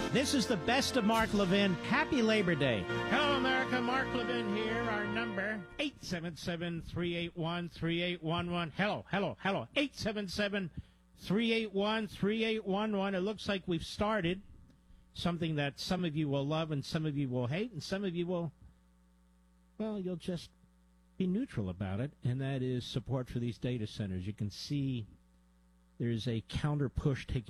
This is the best of Mark Levin. Happy Labor Day. Hello, America. Mark Levin here. Our number, 877-381-3811. Hello. 877-381-3811. It looks like we've started something that some of you will love and some of you will hate, and some of you will, well, you'll just be neutral about it, and that is support for these data centers. You can see there's a counter push taking